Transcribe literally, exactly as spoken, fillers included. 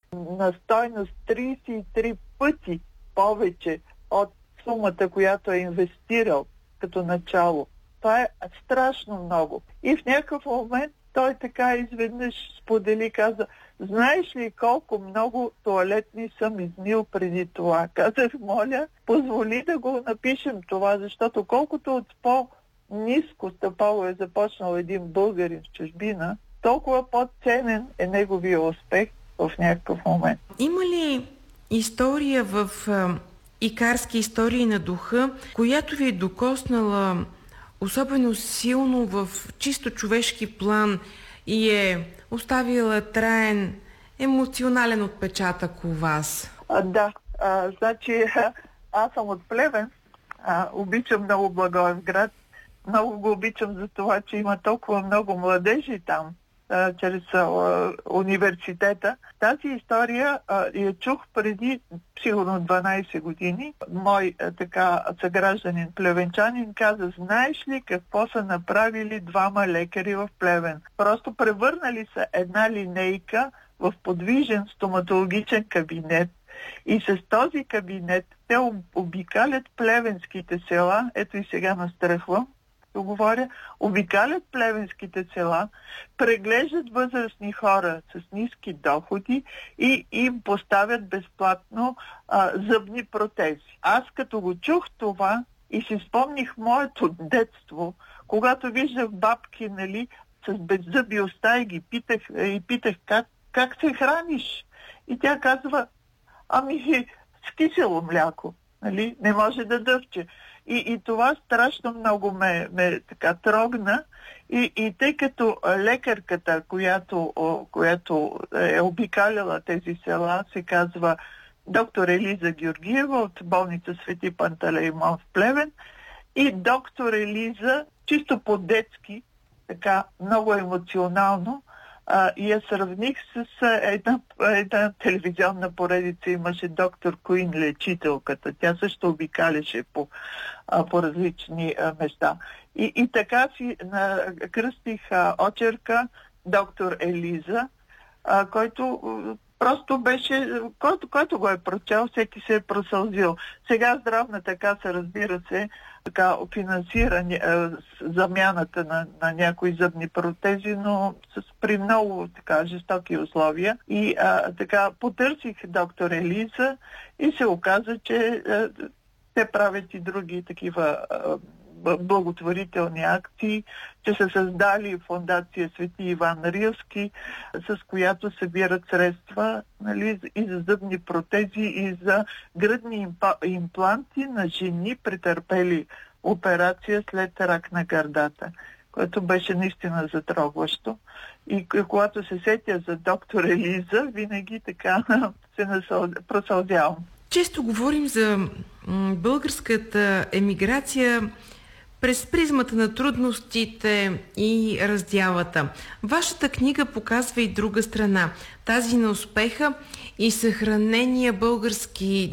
на стойност тридесет и три пъти повече от сумата, която е инвестирал като начало. Това е страшно много. И в някакъв момент той така изведнъж сподели, каза: знаеш ли колко много тоалетни съм измил преди това? Казах: моля, позволи да го напишем това, защото колкото от по-ниско стъпало е започнал един българин в чужбина, толкова по-ценен е неговия успех в някакъв момент. Има ли история в а, икарски истории на духа, която ви е докоснала особено силно в чисто човешки план и е оставила траен емоционален отпечатък у вас? А, да, а, значи аз съм от Плевен, а, обичам много Благоевград, много го обичам за това, че има толкова много младежи там, а, чрез а, университета. Тази история а, я чух преди сигурно дванайсет години. Мой а, така съгражданин плевенчанин каза: знаеш ли какво са направили двама лекари в Плевен? Просто превърнали са една линейка в подвижен стоматологичен кабинет и с този кабинет те обикалят плевенските села. Ето и сега настръхвам да говоря. Обикалят плевенските села, преглеждат възрастни хора с ниски доходи и им поставят безплатно а, зъбни протези. Аз като го чух това и си спомних моето детство, когато виждах бабки, нали, с беззъби уста и ги питах, и питах как, как се храниш. И тя казва: ами с кисело мляко, нали, не може да дъвче. И, и това страшно много ме, ме така трогна. И, и тъй като лекарката, която, която е обикаляла тези села, се казва доктор Елиза Георгиева от болница Свети Пантелеймон в Плевен, и доктор Елиза чисто по-детски, така много емоционално, Uh, и я сравних с uh, една, една телевизионна поредица. Имаше доктор Куин, лечителката. Тя също обикаляше по, uh, по различни uh, места. И, и така си uh, кръстих uh, очерка доктор Елиза, uh, който uh, просто беше, който, който го е прочел, всеки се е просълзил. Сега здравната каса, разбира се, така финансира а, замяната на, на някои зъбни протези, но с, при много така жестоки условия. И а, така потърсих доктор Елиза и се оказа, че а, те правят и други такива а, благотворителни акции, че са създали фондация Свети Иван Рилски, с която събират средства, нали, и за зъбни протези, и за гръдни импланти на жени, претърпели операция след рак на гърдата, което беше наистина затрогващо. И когато се сетя за доктор Елиза, винаги така се просълзявам. Често говорим за българската емиграция през призмата на трудностите и раздялата. Вашата книга показва и друга страна, тази на успеха и съхранения български